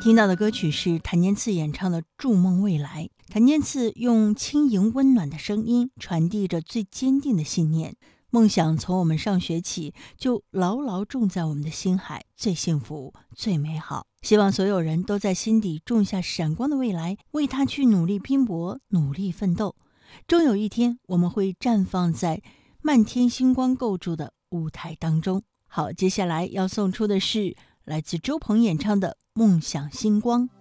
听到的歌曲是谭健次演唱的《筑梦未来》。谭健次用轻盈温暖的声音传递着最坚定的信念，梦想从我们上学起就牢牢种在我们的心海，最幸福最美好。希望所有人都在心底种下闪光的未来，为它去努力拼搏，努力奋斗。终有一天，我们会绽放在漫天星光构筑的舞台当中。好，接下来要送出的是来自周鹏演唱的《梦想星光》。